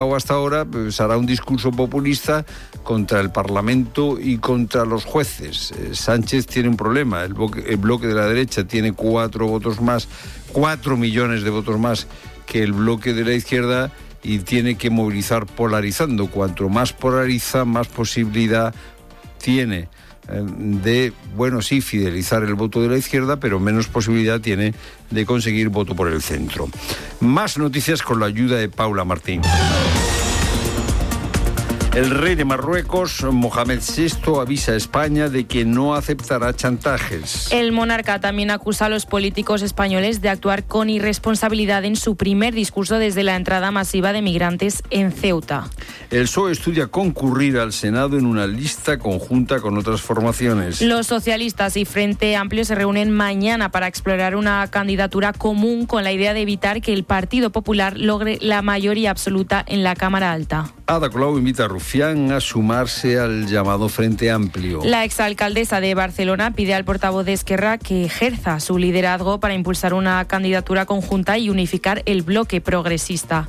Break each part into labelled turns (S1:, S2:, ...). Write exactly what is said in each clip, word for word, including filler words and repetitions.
S1: presentado hasta ahora, pues hará un discurso populista contra el Parlamento y contra los jueces. Eh, Sánchez tiene un problema, el bloque, el bloque de la derecha tiene cuatro votos más, cuatro millones de votos más que el bloque de la izquierda y tiene que movilizar polarizando. Cuanto más polariza, más posibilidad tiene de, bueno, sí, fidelizar el voto de la izquierda, pero menos posibilidad tiene de conseguir voto por el centro. Más noticias con la ayuda de Paula Martín. El rey de Marruecos, Mohamed sexto, avisa a España de que no aceptará chantajes.
S2: El monarca también acusa a los políticos españoles de actuar con irresponsabilidad en su primer discurso desde la entrada masiva de migrantes en Ceuta.
S1: El P S O E estudia concurrir al Senado en una lista conjunta con otras formaciones.
S2: Los socialistas y Frente Amplio se reúnen mañana para explorar una candidatura común con la idea de evitar que el Partido Popular logre la mayoría absoluta en la Cámara Alta.
S1: Ada Colau invita a Rufián a sumarse al llamado Frente Amplio.
S2: La exalcaldesa de Barcelona pide al portavoz de Esquerra que ejerza su liderazgo para impulsar una candidatura conjunta y unificar el bloque progresista.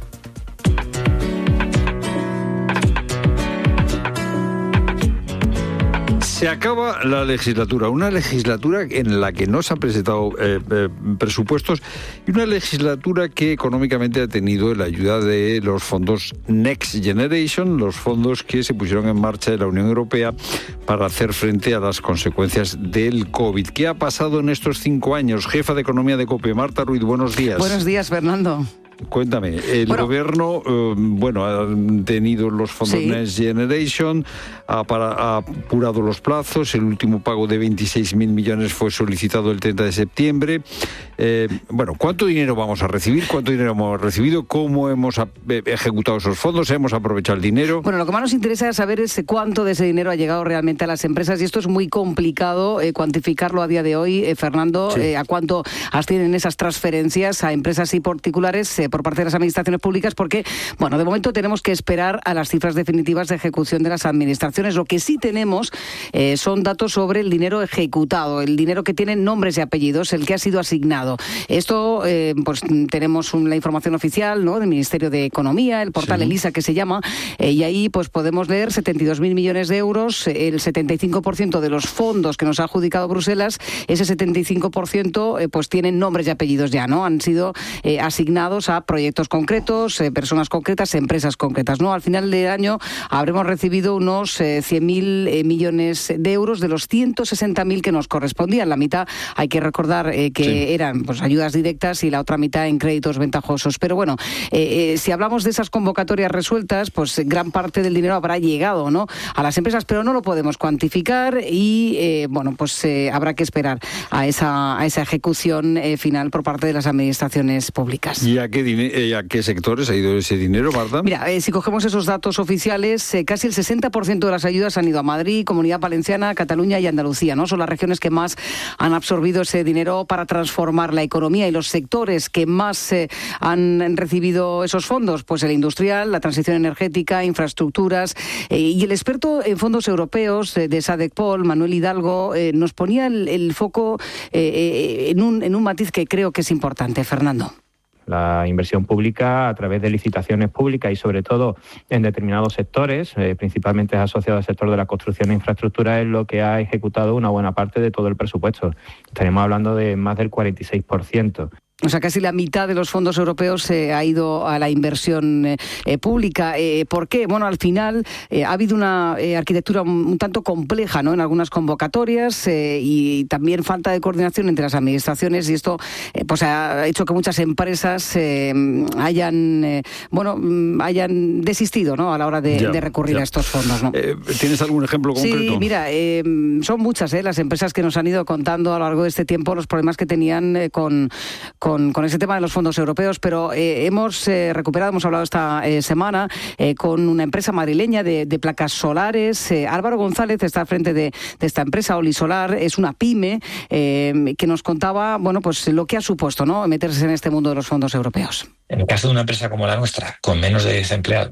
S1: Se acaba la legislatura, una legislatura en la que no se han presentado eh, eh, presupuestos y una legislatura que económicamente ha tenido la ayuda de los fondos Next Generation, los fondos que se pusieron en marcha de la Unión Europea para hacer frente a las consecuencias del COVID. ¿Qué ha pasado en estos cinco años? Jefa de Economía de COPE, Marta Ruiz, buenos días.
S3: Buenos días, Fernando.
S1: Cuéntame, el bueno, gobierno, eh, bueno, ha tenido los fondos sí. Next Generation, ha, para, ha apurado los plazos, el último pago de veintiséis mil millones fue solicitado el treinta de septiembre. Eh, bueno, ¿cuánto dinero vamos a recibir? ¿Cuánto dinero hemos recibido? ¿Cómo hemos a, eh, ejecutado esos fondos? ¿Hemos aprovechado el dinero?
S3: Bueno, lo que más nos interesa saber es cuánto de ese dinero ha llegado realmente a las empresas y esto es muy complicado eh, cuantificarlo a día de hoy, eh, Fernando, sí. eh, a cuánto ascienden esas transferencias a empresas y particulares eh, por parte de las administraciones públicas, porque, bueno, de momento tenemos que esperar a las cifras definitivas de ejecución de las administraciones. Lo que sí tenemos eh, son datos sobre el dinero ejecutado, el dinero que tiene nombres y apellidos, el que ha sido asignado. Esto, eh, pues tenemos un, la información oficial, ¿no?, del Ministerio de Economía, el portal sí. ELISA que se llama, eh, y ahí pues podemos leer setenta y dos mil millones de euros, el setenta y cinco por ciento de los fondos que nos ha adjudicado Bruselas, ese setenta y cinco por ciento eh, pues tienen nombres y apellidos ya, ¿no? Han sido eh, asignados a proyectos concretos, eh, personas concretas, empresas concretas, ¿no? Al final del año habremos recibido unos eh, cien mil eh, millones de euros de los ciento sesenta mil que nos correspondían. La mitad, hay que recordar eh, que sí. eran pues ayudas directas y la otra mitad en créditos ventajosos. Pero bueno, eh, eh, si hablamos de esas convocatorias resueltas, pues gran parte del dinero habrá llegado, ¿no?, a las empresas, pero no lo podemos cuantificar y eh, bueno, pues eh, habrá que esperar a esa, a esa ejecución eh, final por parte de las administraciones públicas.
S1: ¿Y a qué ¿A qué sectores ha ido ese dinero, Marta?
S3: Mira, eh, si cogemos esos datos oficiales, eh, casi el sesenta por ciento de las ayudas han ido a Madrid, Comunidad Valenciana, Cataluña y Andalucía, ¿no? Son las regiones que más han absorbido ese dinero para transformar la economía, y los sectores que más eh, han recibido esos fondos, pues el industrial, la transición energética, infraestructuras, eh, y el experto en fondos europeos eh, de SADECPOL, Manuel Hidalgo, eh, nos ponía el, el foco eh, eh, en, un, en un matiz que creo que es importante, Fernando.
S4: La inversión pública a través de licitaciones públicas y sobre todo en determinados sectores, eh, principalmente asociado al sector de la construcción e infraestructura, es lo que ha ejecutado una buena parte de todo el presupuesto. Estaremos hablando de más del cuarenta y seis por ciento.
S3: O sea, casi la mitad de los fondos europeos eh, ha ido a la inversión eh, pública. Eh, ¿Por qué? Bueno, al final eh, ha habido una eh, arquitectura un, un tanto compleja, ¿no?, en algunas convocatorias eh, y también falta de coordinación entre las administraciones, y esto eh, pues ha hecho que muchas empresas eh, hayan eh, bueno hayan desistido, ¿no?, a la hora de, ya, de recurrir ya. a estos fondos, ¿no?
S1: Eh, ¿Tienes algún ejemplo concreto?
S3: Sí, mira, eh, son muchas eh, las empresas que nos han ido contando a lo largo de este tiempo los problemas que tenían eh, con, con Con, con ese tema de los fondos europeos, pero eh, hemos eh, recuperado, hemos hablado esta eh, semana eh, con una empresa madrileña de, de placas solares. Eh, Álvaro González está al frente de, de esta empresa, Olisolar, es una pyme eh, que nos contaba, bueno, pues lo que ha supuesto, ¿no?, meterse en este mundo de los fondos europeos.
S5: En el caso de una empresa como la nuestra, con menos de diez empleados,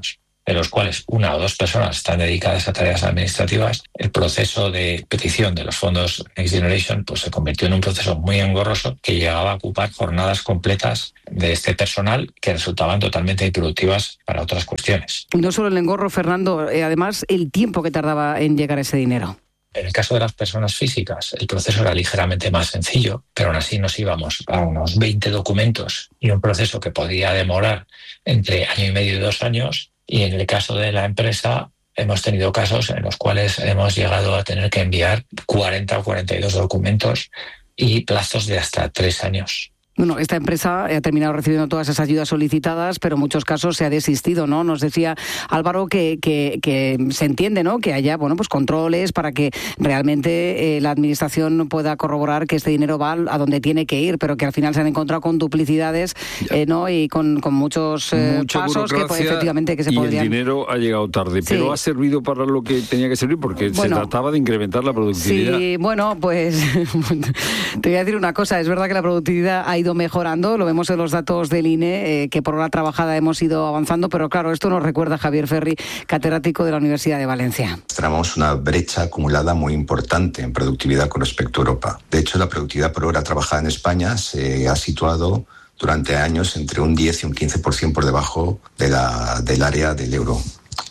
S5: de los cuales una o dos personas están dedicadas a tareas administrativas, el proceso de petición de los fondos Next Generation pues, se convirtió en un proceso muy engorroso que llegaba a ocupar jornadas completas de este personal que resultaban totalmente improductivas para otras cuestiones.
S3: Y no solo el engorro, Fernando, eh, además el tiempo que tardaba en llegar ese dinero.
S5: En el caso de las personas físicas, el proceso era ligeramente más sencillo, pero aún así nos íbamos a unos veinte documentos y un proceso que podía demorar entre año y medio y dos años. Y en el caso de la empresa, hemos tenido casos en los cuales hemos llegado a tener que enviar cuarenta o cuarenta y dos documentos y plazos de hasta tres años.
S3: Bueno, esta empresa ha terminado recibiendo todas esas ayudas solicitadas, pero en muchos casos se ha desistido, ¿no? Nos decía Álvaro que, que, que se entiende, ¿no?, que haya, bueno, pues controles para que realmente eh, la administración pueda corroborar que este dinero va a donde tiene que ir, pero que al final se han encontrado con duplicidades, eh, ¿no?, y con, con muchos eh, pasos que pues, efectivamente que se
S1: y
S3: podrían...
S1: el dinero ha llegado tarde,
S3: sí.
S1: pero ha servido para lo que tenía que servir porque bueno, se trataba de incrementar la productividad.
S3: Sí, bueno, pues te voy a decir una cosa, es verdad que la productividad ha ido mejorando, lo vemos en los datos del I N E, eh, que por hora trabajada hemos ido avanzando, pero claro, esto nos recuerda a Javier Ferri, catedrático de la Universidad de Valencia.
S6: Tenemos una brecha acumulada muy importante en productividad con respecto a Europa. De hecho, la productividad por hora trabajada en España se ha situado durante años entre un diez y un quince por ciento por debajo de la, del área del euro.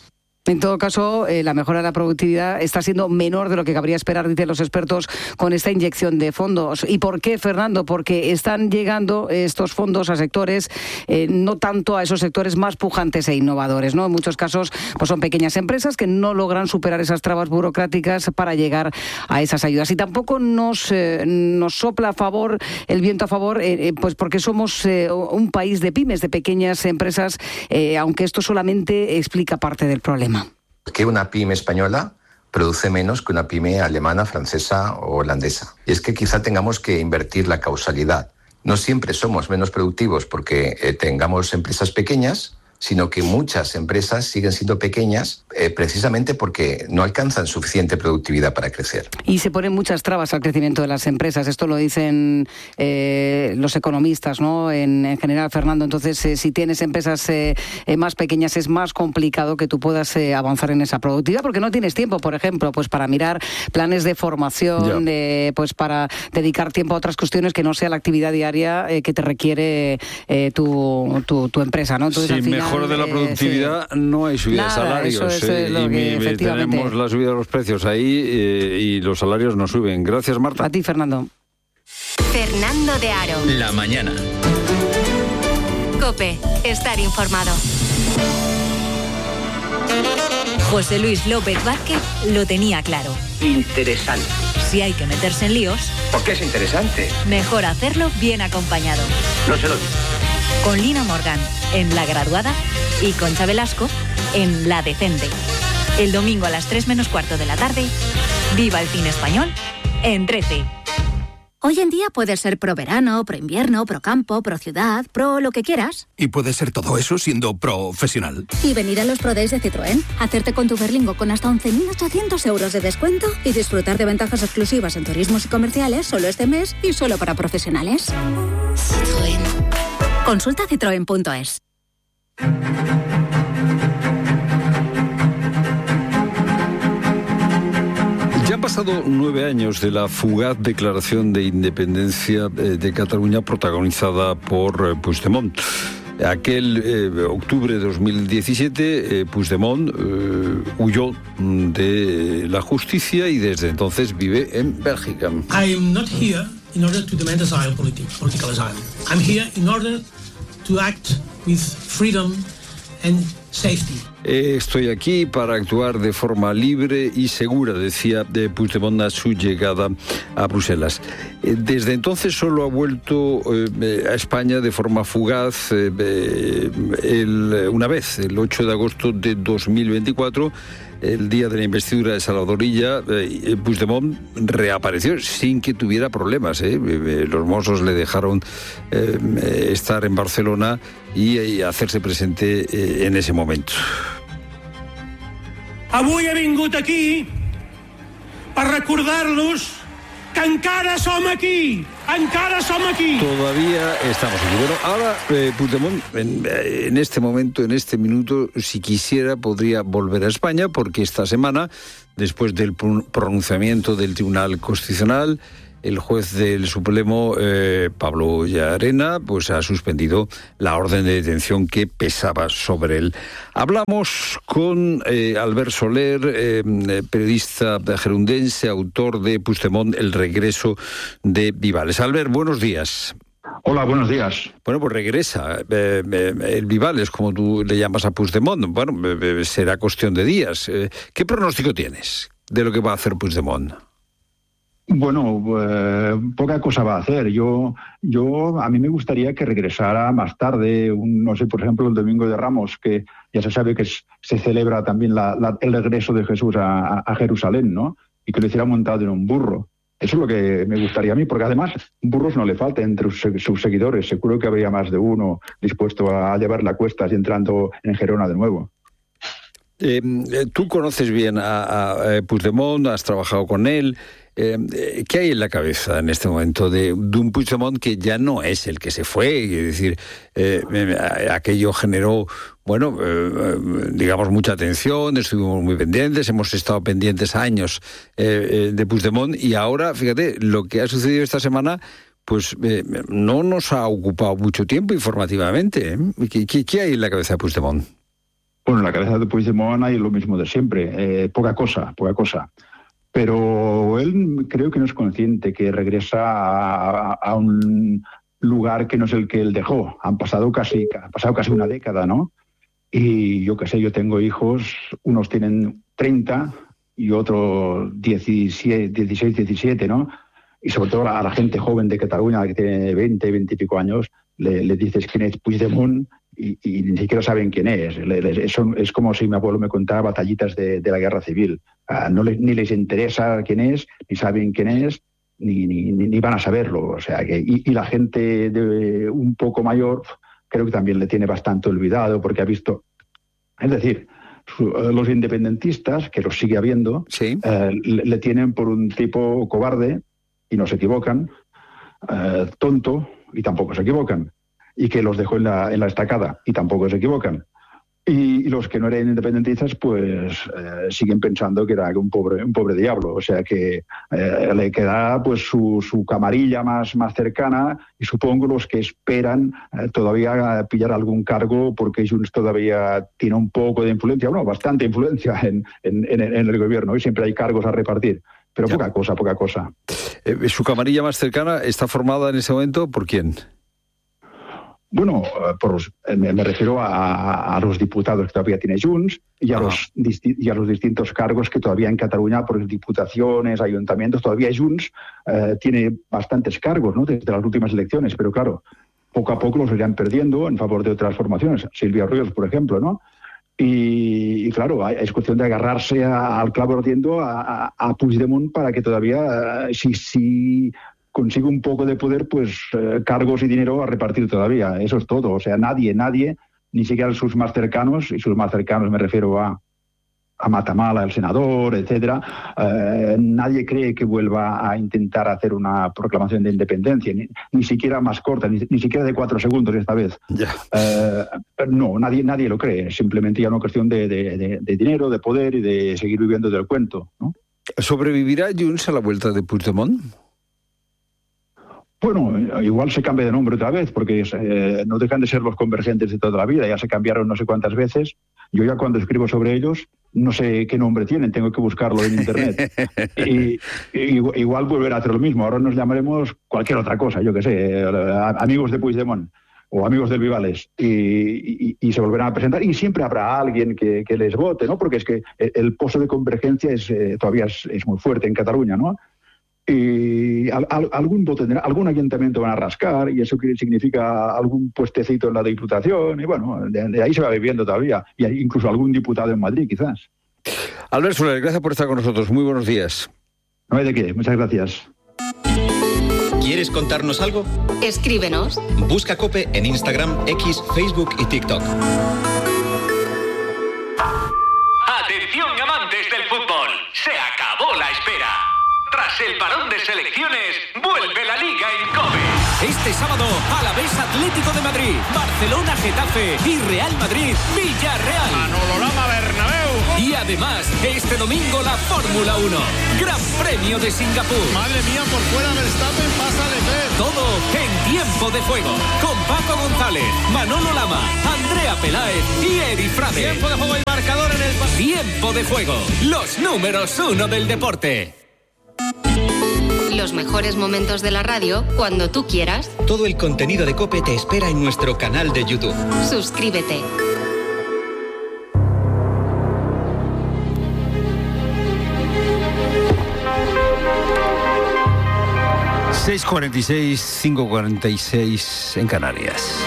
S3: En todo caso, eh, la mejora de la productividad está siendo menor de lo que cabría esperar, dicen los expertos, con esta inyección de fondos. ¿Y por qué, Fernando? Porque están llegando estos fondos a sectores, eh, no tanto a esos sectores más pujantes e innovadores, ¿no? En muchos casos pues son pequeñas empresas que no logran superar esas trabas burocráticas para llegar a esas ayudas. Y tampoco nos, eh, nos sopla a favor, el viento a favor, eh, pues porque somos eh, un país de pymes, de pequeñas empresas, eh, aunque esto solamente explica parte del problema.
S6: Que una pyme española produce menos que una pyme alemana, francesa o holandesa. Y es que quizá tengamos que invertir la causalidad. No siempre somos menos productivos porque eh, tengamos empresas pequeñas, sino que muchas empresas siguen siendo pequeñas eh, precisamente porque no alcanzan suficiente productividad para crecer.
S3: Y se ponen muchas trabas al crecimiento de las empresas. Esto lo dicen eh, los economistas, ¿no? En, en general, Fernando. Entonces, eh, si tienes empresas eh, eh, más pequeñas, es más complicado que tú puedas eh, avanzar en esa productividad porque no tienes tiempo, por ejemplo, pues para mirar planes de formación, eh, pues para dedicar tiempo a otras cuestiones que no sea la actividad diaria eh, que te requiere eh, tu, tu, tu empresa, ¿no? Entonces,
S1: sí,
S3: al final,
S1: mejor de la productividad, eh, sí. no hay subida
S3: Nada,
S1: de salarios.
S3: Eso es eh, lo
S1: y
S3: que,
S1: mi,
S3: efectivamente.
S1: Tenemos la subida de los precios ahí eh, y los salarios no suben. Gracias, Marta.
S3: A ti, Fernando.
S7: Fernando de Aro.
S8: La mañana.
S7: COPE. Estar informado.
S9: José Luis López Vázquez lo tenía claro.
S10: Interesante.
S9: Si hay que meterse en líos...
S10: ¿Por qué es interesante?
S9: Mejor hacerlo bien acompañado.
S10: No se lo digo.
S9: Con Lina Morgan, en La Graduada, y Concha Velasco, en La Decente. El domingo a las tres menos cuarto de la tarde, viva el cine español en trece.
S11: Hoy en día puedes ser pro verano, pro invierno, pro campo, pro ciudad, pro lo que quieras.
S12: Y puedes ser todo eso siendo profesional.
S11: Y venir a los Pro Days de Citroën, hacerte con tu Berlingo con hasta once mil ochocientos euros de descuento y disfrutar de ventajas exclusivas en turismos y comerciales solo este mes y solo para profesionales. Citroën. Consulta citroen punto es.
S1: Ya han pasado nueve años de la fugaz declaración de independencia de Cataluña protagonizada por Puigdemont. Aquel eh, octubre de dos mil diecisiete, eh, Puigdemont eh, huyó de la justicia y desde entonces vive en Bélgica.
S13: I am not here in order to demand asylum, political asylum. I'm here in order to act with freedom and safety.
S1: Estoy aquí para actuar de forma libre y segura, decía de Puigdemont a su llegada a Bruselas. Desde entonces solo ha vuelto eh, a España de forma fugaz eh, el, una vez, el ocho de agosto de dos mil veinticuatro, el día de la investidura de Salvador Illa. eh, Puigdemont reapareció sin que tuviera problemas. Eh. Los Mossos le dejaron eh, estar en Barcelona y, y hacerse presente eh, en ese momento.
S13: Avui he vingut aquí per recordar-los que encara som aquí. encara som aquí.
S1: Todavía estamos aquí. Bueno, ahora eh, Puigdemont, en, en este momento, en este minuto, si quisiera, podría volver a España, porque esta semana, después del pronunciamiento del Tribunal Constitucional, el juez del Supremo, eh, Pablo Llarena, pues ha suspendido la orden de detención que pesaba sobre él. Hablamos con eh, Albert Soler, eh, periodista gerundense, autor de Puigdemont, El regreso de Vivales. Albert, buenos días.
S8: Hola, buenos días.
S1: Bueno, pues regresa eh, eh, el Vivales, como tú le llamas a Puigdemont. Bueno, eh, será cuestión de días. Eh, ¿Qué pronóstico tienes de lo que va a hacer Puigdemont?
S8: Bueno, eh, poca cosa va a hacer. Yo, yo, a mí me gustaría que regresara más tarde, un, no sé, por ejemplo, el Domingo de Ramos, que ya se sabe que es, se celebra también la, la, el regreso de Jesús a, a Jerusalén, ¿no? Y que lo hiciera montado en un burro. Eso es lo que me gustaría a mí, porque además burros no le falta entre sus, sus seguidores. Seguro que habría más de uno dispuesto a llevarla a cuestas y entrando en Gerona de nuevo.
S1: Eh, tú conoces bien a, a Puigdemont, has trabajado con él. Eh, ¿Qué hay en la cabeza en este momento de, de un Puigdemont que ya no es el que se fue? Es decir, eh, aquello generó, bueno, eh, digamos, mucha atención, estuvimos muy pendientes, hemos estado pendientes años eh, de Puigdemont, y ahora, fíjate, lo que ha sucedido esta semana, pues eh, no nos ha ocupado mucho tiempo informativamente. ¿eh? ¿Qué, qué, ¿Qué hay en la cabeza de Puigdemont?
S8: Bueno, en la cabeza de Puigdemont hay lo mismo de siempre, eh, poca cosa, poca cosa. Pero él creo que no es consciente que regresa a, a un lugar que no es el que él dejó. Han pasado casi, ha pasado casi una década, ¿no? Y yo qué sé, yo tengo hijos, unos tienen treinta y otros dieciséis, diecisiete, ¿no? Y sobre todo a la gente joven de Cataluña, que tiene veinte, veinte y pico años, le, le dices quién es Puigdemont y, y ni siquiera saben quién es. Le, le, es, es como si mi abuelo me contara batallitas de, de la guerra civil. Uh, no le, ni les interesa quién es, ni saben quién es, ni, ni, ni van a saberlo. O sea que, y, y la gente de un poco mayor creo que también le tiene bastante olvidado, porque ha visto... Es decir, su, uh, los independentistas, que los sigue habiendo,
S1: ¿sí?
S8: uh, le, le tienen por un tipo cobarde, y no se equivocan, uh, tonto, y tampoco se equivocan, y que los dejó en la, en la estacada, y tampoco se equivocan. Y, y los que no eran independentistas, pues eh, siguen pensando que era un pobre, un pobre diablo. O sea que eh, le queda pues su, su camarilla más, más cercana, y supongo los que esperan eh, todavía pillar algún cargo, porque Junts todavía tiene un poco de influencia, bueno, bastante influencia en, en, en, en el gobierno, y siempre hay cargos a repartir. Pero ya. poca cosa, poca cosa.
S1: Eh, ¿Su camarilla más cercana está formada en ese momento por quién?
S8: Bueno, por los, me, me refiero a, a los diputados que todavía tiene Junts y a, los, y a los distintos cargos que todavía en Cataluña, por diputaciones, ayuntamientos, todavía Junts eh, tiene bastantes cargos, ¿no?, desde las últimas elecciones, pero claro, poco a poco los irán perdiendo en favor de otras formaciones, Silvia Ríos, por ejemplo, ¿no? Y, y claro, es cuestión de agarrarse a, al clavo ardiendo a, a, a Puigdemont para que todavía, si... si consigue un poco de poder, pues eh, cargos y dinero a repartir todavía. Eso es todo. O sea, nadie, nadie, ni siquiera sus más cercanos, y sus más cercanos me refiero a, a Matamala, el senador, etcétera, eh, nadie cree que vuelva a intentar hacer una proclamación de independencia, ni, ni siquiera más corta, ni, ni siquiera de cuatro segundos esta vez.
S1: Yeah.
S8: Eh, no, nadie, nadie lo cree. Simplemente ya una cuestión de, de, de, de dinero, de poder y de seguir viviendo del cuento, ¿no?
S1: ¿Sobrevivirá Junts a la vuelta de Puigdemont?
S8: Bueno, igual se cambia de nombre otra vez, porque eh, no dejan de ser los convergentes de toda la vida. Ya se cambiaron no sé cuántas veces. Yo ya cuando escribo sobre ellos no sé qué nombre tienen, tengo que buscarlo en internet. y, y igual volverá a hacer lo mismo. Ahora nos llamaremos cualquier otra cosa, yo qué sé, amigos de Puigdemont o amigos del Vivales, y, y, y se volverán a presentar, y siempre habrá alguien que, que les vote, ¿no? Porque es que el pozo de convergencia es, eh, todavía es, es muy fuerte en Cataluña, ¿no? Y al, al, algún voto tendrá, algún ayuntamiento van a rascar, y eso significa algún puestecito en la Diputación, y bueno, de, de ahí se va viviendo todavía, y hay incluso algún diputado en Madrid, quizás.
S1: Albert Soler, gracias por estar con nosotros. Muy buenos días.
S8: No hay de qué, muchas gracias.
S14: ¿Quieres contarnos algo?
S7: Escríbenos.
S14: Busca COPE en Instagram, X, Facebook y TikTok.
S15: Atención, amantes del fútbol. Se acabó la espera. Tras Tras el parón de selecciones, vuelve la Liga en COPE.
S16: Este sábado, Alavés Atlético de Madrid, Barcelona Getafe y Real Madrid Villarreal.
S17: Manolo Lama Bernabéu.
S16: Y además, este domingo la Fórmula uno. Gran Premio de Singapur.
S17: Madre mía, por fuera Verstappen, pasa Leclerc.
S16: Todo en Tiempo de Juego. Con Paco González, Manolo Lama, Andrea Peláez y Eri Frade.
S17: Tiempo de juego y marcador en el...
S16: Tiempo de Juego. Los números uno del deporte.
S7: Los mejores momentos de la radio cuando tú quieras.
S14: Todo el contenido de COPE te espera en nuestro canal de YouTube.
S7: Suscríbete.
S1: seis cuarenta y seis, cinco cuarenta y seis en Canarias.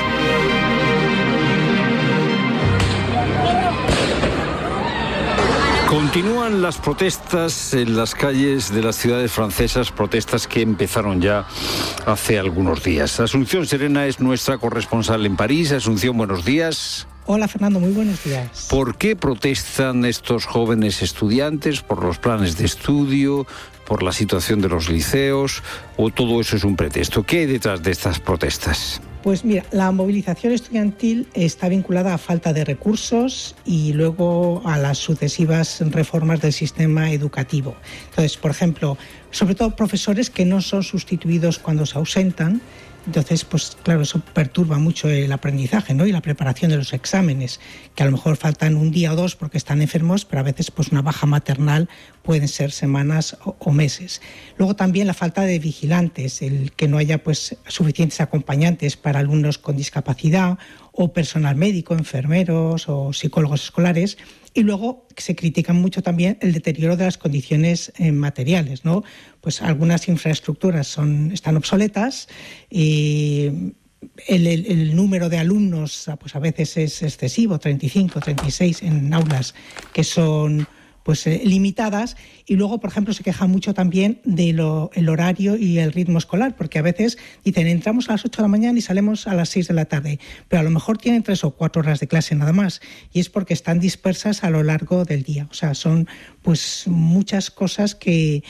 S1: Continúan las protestas en las calles de las ciudades francesas, protestas que empezaron ya hace algunos días. Asunción Serena es nuestra corresponsal en París. Asunción, buenos días.
S18: Hola Fernando, muy buenos días.
S1: ¿Por qué protestan estos jóvenes estudiantes? ¿Por los planes de estudio? ¿Por la situación de los liceos? ¿O todo eso es un pretexto? ¿Qué hay detrás de estas protestas?
S18: Pues mira, la movilización estudiantil está vinculada a falta de recursos y luego a las sucesivas reformas del sistema educativo. Entonces, por ejemplo, sobre todo profesores que no son sustituidos cuando se ausentan. Entonces, pues claro, eso perturba mucho el aprendizaje, ¿no? Y la preparación de los exámenes, que a lo mejor faltan un día o dos porque están enfermos, pero a veces pues una baja maternal pueden ser semanas o, o meses. Luego también la falta de vigilantes, el que no haya pues suficientes acompañantes para alumnos con discapacidad o personal médico, enfermeros o psicólogos escolares. Y luego se critica mucho también el deterioro de las condiciones eh, materiales, ¿no? Pues algunas infraestructuras son, están obsoletas y el, el, el número de alumnos pues a veces es excesivo, treinta y cinco, treinta y seis en aulas que son pues eh, limitadas. Y luego, por ejemplo, se queja mucho también del el horario y el ritmo escolar, porque a veces dicen entramos a las ocho de la mañana y salimos a las seis de la tarde, pero a lo mejor tienen tres o cuatro horas de clase nada más, y es porque están dispersas a lo largo del día. O sea, son pues muchas cosas que,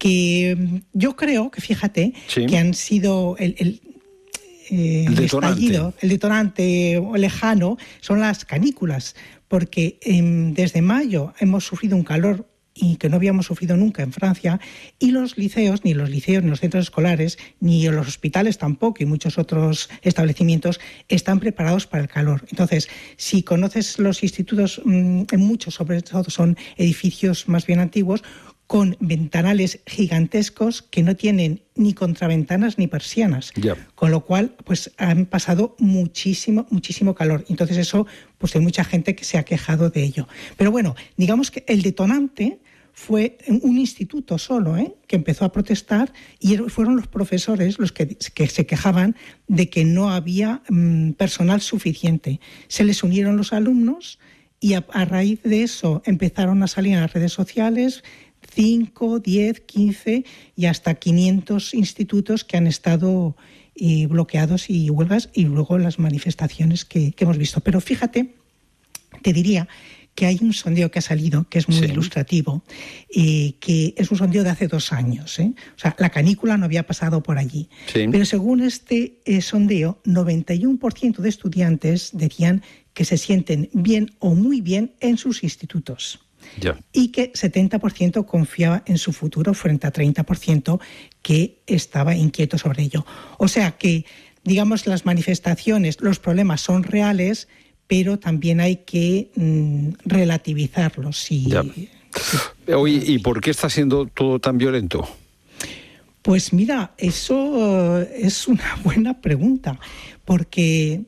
S18: que yo creo que, fíjate, sí, que han sido el... el Eh, el, el estallido, el detonante lejano, son las canículas, porque eh, desde mayo hemos sufrido un calor y que no habíamos sufrido nunca en Francia, y los liceos, ni los liceos, ni los centros escolares, ni los hospitales tampoco, y muchos otros establecimientos están preparados para el calor. Entonces, si conoces los institutos, mmm, en muchos sobre todo son edificios más bien antiguos, con ventanales gigantescos que no tienen ni contraventanas ni persianas, yeah. Con lo cual pues han pasado muchísimo, muchísimo calor. Entonces eso, pues hay mucha gente que se ha quejado de ello. Pero bueno, digamos que el detonante fue un instituto solo, ¿eh? que empezó a protestar, y fueron los profesores los que, que se quejaban de que no había mmm, personal suficiente. Se les unieron los alumnos y a, a raíz de eso empezaron a salir en las redes sociales cinco, diez, quince y hasta quinientos institutos que han estado eh, bloqueados y huelgas, y luego las manifestaciones que, que hemos visto. Pero fíjate, te diría que hay un sondeo que ha salido, que es muy sí. ilustrativo, eh, que es un sondeo de hace dos años. ¿eh? O sea, la canícula no había pasado por allí. Sí. Pero según este eh, sondeo, noventa y uno por ciento de estudiantes decían que se sienten bien o muy bien en sus institutos. Yeah. Y que setenta por ciento confiaba en su futuro frente a treinta por ciento que estaba inquieto sobre ello. O sea que, digamos, las manifestaciones, los problemas son reales, pero también hay que mmm, relativizarlos. Y,
S1: yeah. sí. Oye, ¿y por qué está siendo todo tan violento?
S18: Pues mira, eso es una buena pregunta, porque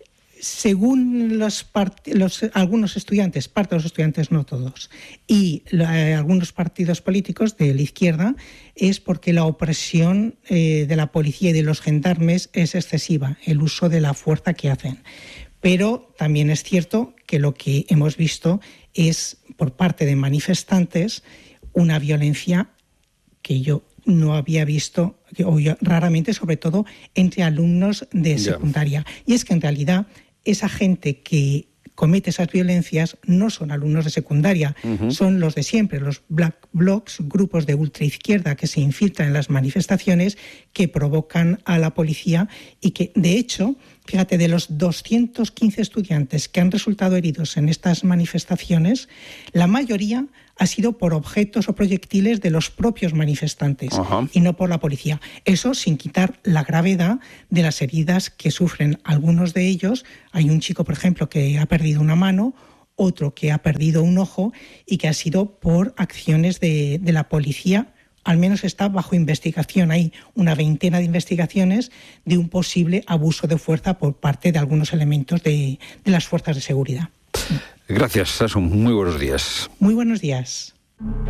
S18: según los, part- los algunos estudiantes, parte de los estudiantes, no todos, y la, algunos partidos políticos de la izquierda, es porque la opresión eh, de la policía y de los gendarmes es excesiva, el uso de la fuerza que hacen. Pero también es cierto que lo que hemos visto es, por parte de manifestantes, una violencia que yo no había visto, o yo, raramente, sobre todo entre alumnos de secundaria. Yeah. Y es que en realidad esa gente que comete esas violencias no son alumnos de secundaria, uh-huh. son los de siempre, los black blocs, grupos de ultraizquierda que se infiltran en las manifestaciones, que provocan a la policía y que, de hecho, fíjate, de los doscientos quince estudiantes que han resultado heridos en estas manifestaciones, la mayoría ha sido por objetos o proyectiles de los propios manifestantes uh-huh. y no por la policía. Eso sin quitar la gravedad de las heridas que sufren algunos de ellos. Hay un chico, por ejemplo, que ha perdido una mano, otro que ha perdido un ojo y que ha sido por acciones de, de la policía. Al menos está bajo investigación. Hay una veintena de investigaciones de un posible abuso de fuerza por parte de algunos elementos de, de las fuerzas de seguridad.
S1: Gracias, Sasun. Muy buenos días.
S18: Muy buenos días.